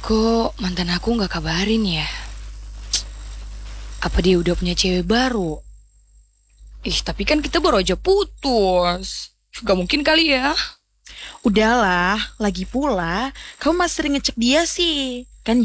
Kok mantan aku nggak kabarin ya? Apa dia udah punya cewek baru? Ih, tapi kan kita baru aja putus. Gak mungkin kali ya. Udahlah, lagi pula kamu masih sering ngecek dia sih. Kan